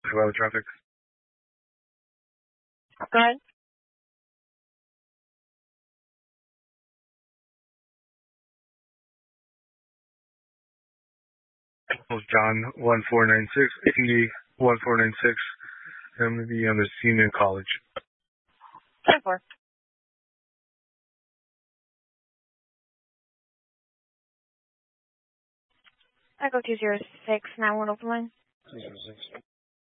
Hello, traffic. Go ahead. John 1496, Indy 1496. I'm going to be on the Union College. 4. Echo 206, 91 open line. 206.